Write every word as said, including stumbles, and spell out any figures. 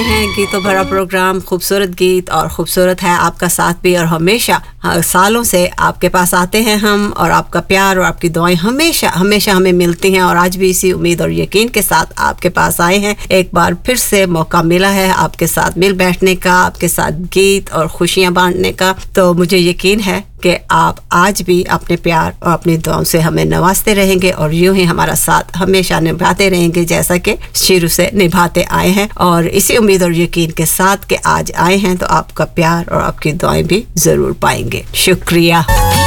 हैं गीतों भरा प्रोग्राम, खूबसूरत गीत और खूबसूरत है आपका साथ भी। और हमेशा सालों से आपके पास आते हैं हम, और आपका प्यार और आपकी दुआएं हमेशा हमेशा हमें मिलती हैं। और आज भी इसी उम्मीद और यकीन के साथ आपके पास आए हैं। एक बार फिर से मौका मिला है आपके साथ मिल बैठने का, आपके साथ गीत और खुशियां बांटने का। तो मुझे यकीन है कि आप आज भी अपने प्यार और अपनी दुआओं से हमें नवाजते रहेंगे और यूं ही हमारा साथ हमेशा निभाते रहेंगे जैसा कि शुरू से निभाते आए हैं। और इसी उम्मीद और यकीन के साथ कि आज आए हैं तो आपका प्यार और आपकी दुआएं भी जरूर पाएंगे। शुक्रिया।